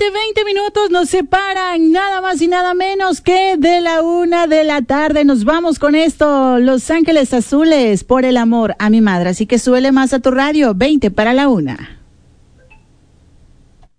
20 minutos nos separan nada más y nada menos que de la 1:00 p.m. Nos vamos con esto, Los Ángeles Azules, por el amor a mi madre. Así que súbele más a tu radio, 20 para la 1:00.